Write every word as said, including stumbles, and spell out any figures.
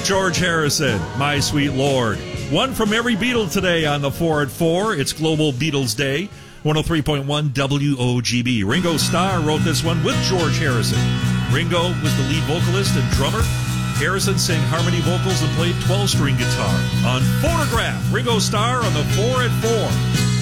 George Harrison, My Sweet Lord. One from every Beatle today on the four at four. It's Global Beatles Day. one oh three point one W O G B. Ringo Starr wrote this one with George Harrison. Ringo was the lead vocalist and drummer. Harrison sang harmony vocals and played twelve-string guitar. On Photograph, Ringo Starr on the four at four.